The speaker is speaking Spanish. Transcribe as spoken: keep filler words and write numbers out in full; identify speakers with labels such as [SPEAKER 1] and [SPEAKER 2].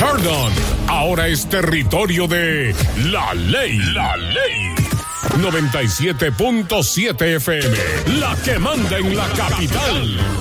[SPEAKER 1] Perdón, ahora es territorio de La Ley. La Ley. noventa y siete punto siete F M, la que manda en la capital.